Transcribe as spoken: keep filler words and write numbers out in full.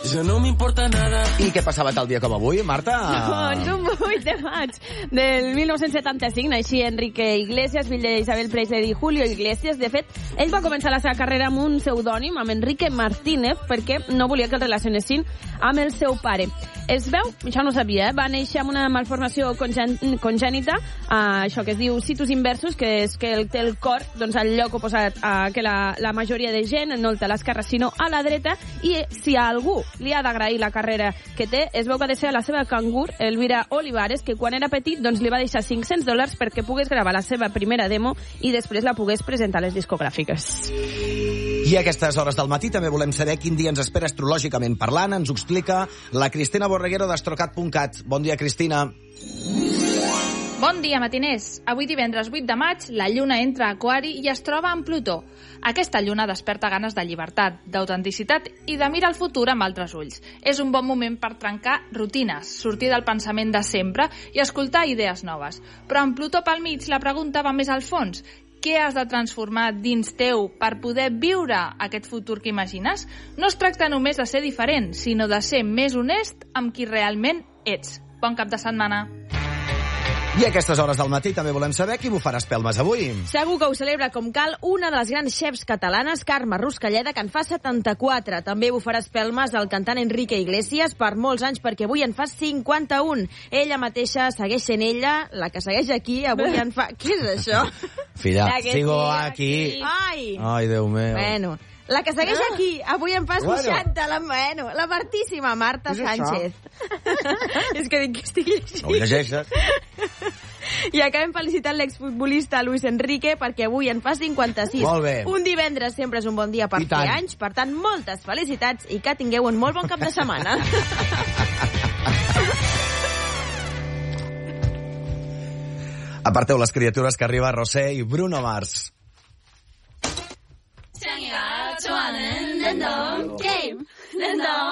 Ya no me importa nada. I què passava tal dia com avui, Marta? Doncs un vuit de maig del mil nou-cents setanta-cinc naixia Enrique Iglesias, fill d'Isabel Preisler i Julio Iglesias. De fet, ell va començar la seva carrera amb un pseudònim, amb Enrique Martínez, perquè no volia que el relacionessin amb el seu pare. Es veu, això no ho sabia, eh? Va néixer amb una malformació congen congènita, uh, això que es diu situs inversus, que és que el, té el cor doncs, al lloc oposat a que la, la majoria de gent, no el té a l'esquerra, sinó a la dreta, i si a algú li ha d'agrair la carrera que té, es veu que ha de ser a la seva cangur, Elvira Olivares, que quan era petit doncs, li va deixar cinc-cents dòlars perquè pogués gravar la seva primera demo i després la pogués presentar a les discogràfiques. I a aquestes hores del matí també volem saber quin dia ens espera astrològicament parlant. Ens ho explica la Cristina Borreguero d'astrocat punt cat. Bon dia, Cristina. Bon dia, matiners. Avui divendres vuit de maig, la lluna entra a Aquari i es troba amb Plutó. Aquesta lluna desperta ganes de llibertat, d'autenticitat i de mirar el futur amb altres ulls. És un bon moment per trencar rutines, sortir del pensament de sempre i escoltar idees noves. Però amb Plutó pel mig, la pregunta va més al fons. Què has de transformar dins teu per poder viure aquest futur que imagines? No es tracta només de ser diferent, sinó de ser més honest amb qui realment ets. Bon cap de setmana. I a aquestes hores del matí també volem saber qui bufarà espelmes avui. Segur que ho celebra com cal una de les grans xefs catalanes, Carme Ruscalleda, que en fa setanta-quatre. També bufarà espelmes el cantant Enrique Iglesias per molts anys, perquè avui en fa cinquanta-un. Ella mateixa segueix sent ella, la que segueix aquí, avui en fa... Què és això? Filla, que sigo sí, aquí. Ai! Ai, Déu meu. Bueno... La que segueix Ah. aquí, avui en fa Bueno. seixanta, la, bueno, la martíssima Marta És Sánchez. És que dic que estic llegint. No ho llegeixes. I acabem felicitant l'exfutbolista Luis Enrique perquè avui en fa cinquanta-sis. Molt bé. Un divendres sempre és un bon dia per I fer tant. anys, per tant, moltes felicitats i que tingueu un molt bon cap de setmana. Aparteu les criatures que arriba Rosé i Bruno Mars. Game.